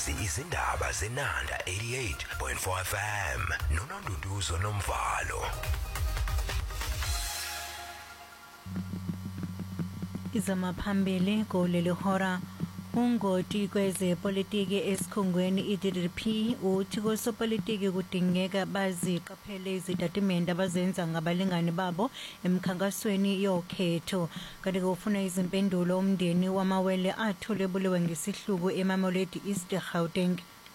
Lezi izindaba zenanda 88.4 FM noNonduduzo Nomvalo. Izamaphambili kuleli hora ungoti kwezepolitiki esikhungweni iDDP uthi kusopolitiki kudingeka baziqaphele izitatimende abazenza ngabalingani babo emkhankasweni yokhetho kanti kufuna izimpendulo umndeni wamawele atholebuliwe ngesihluku eMamelodi East Gauteng.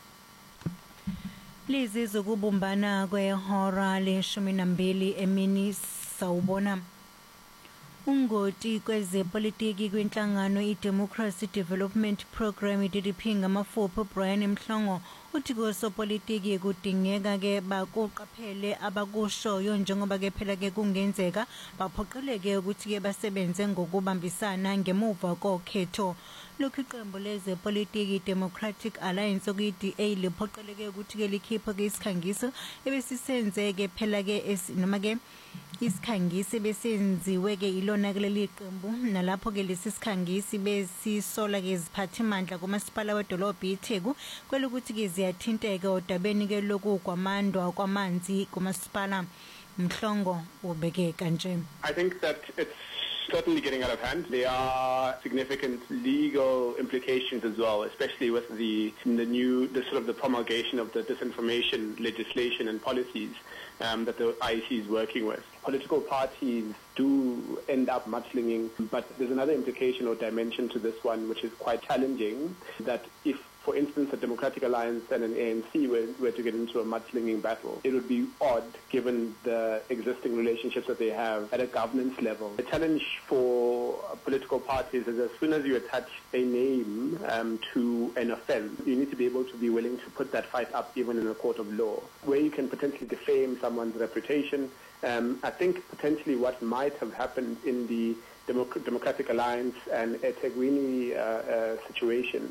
Lezi zokubumbana kwehora le-12 emini sawubona ungoti kwezepolitiki kwinhlangano iDemocracy Development Program iDDP ngamafupho Brian Mhlongo uthi kusopolitiki kudingeka ke bakuqaphele abakushoyo njengoba ke phela ke kungenzeka baphoqeleke ukuthi ke basebenze ngokubambisana ngemuva kokhetho. Lokhu iqembu lezepolitiki Democratic Alliance okuyi-DA liphoqeleke ukuthi ke likhiphe ke isikhangiso ebesisenze ke phela ke noma ke isikhangisi besenziwe ke ilona ke leli qembu nalapho ke lesi sikhangisi besisola ke iziphathimandla kumasipala wedolobha iTheku kwelokuthi ke ziyathinteka odabeni ke lokukwamandwa kwamanzi kumasipala. Mhlongo ubeke kanje. I think that it's certainly getting out of hand. There are significant legal implications as well, especially with the sort of the promulgation of the disinformation legislation and policies that the IEC is working with. Political parties do end up mudslinging, but there's another implication or dimension to this one which is quite challenging, that if, for instance, a Democratic Alliance and an ANC were to get into a mudslinging battle, it would be odd given the existing relationships that they have at a governance level. The challenge for political parties is as soon as you attach a name to an offense, you need to be able to be willing to put that fight up even in a court of law, where you can potentially defame someone's reputation. I think potentially what might have happened in the Democratic Alliance and eThekwini situation.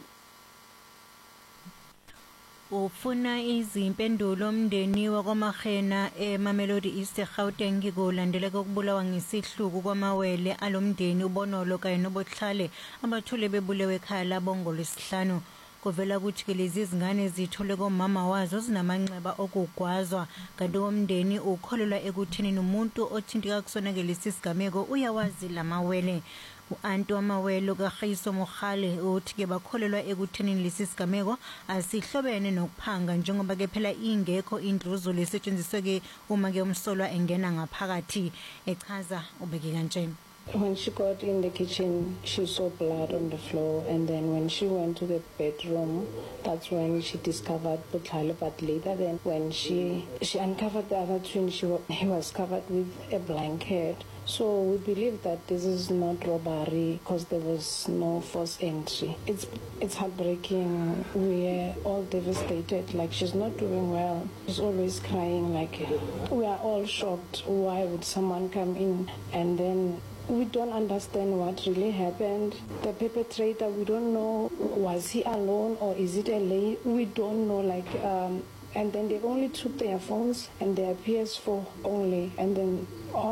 Ufuna izimpendulo umndeni wakwamahena eMamelodi East Gauteng kulandela kokubulawa ngesihluku kwamawele alomndeni ubonolo kanye nobohlale abathule bebulewe ekhaya labongo lesihlanu. Kuvela ukuthi ke lezi izingane zithole komama wazo zinamanxeba okugwazwa kanti umndeni ukholelwa ekutheni umuntu othintika kusona ke lesi sigameko uyawazi lamawele. U-anti wamawele kaGiso Mogale uthi ke bakholelwa ekutheni lesi sigameko asihlobene nokuphanga njengoba ke phela ingekho indluzo lesetshenziswe ke uma ke umsolwa engena ngaphakathi. Echaza ubeke kanje. When she got in the kitchen, she saw blood on the floor, and then when she went to the bedroom, that's when she discovered Butlale. But later then, when she uncovered the other twin, he was covered with a blanket. So we believe that this is not robbery because there was no forced entry. It's heartbreaking. We are all devastated. Like, she's not doing well. She's always crying. Like, we are all shocked. Why would someone come in and then we don't understand what really happened. The perpetrator, we don't know, was he alone or is it a lay? We don't know, and then they only took their phones and their PS4 only, and then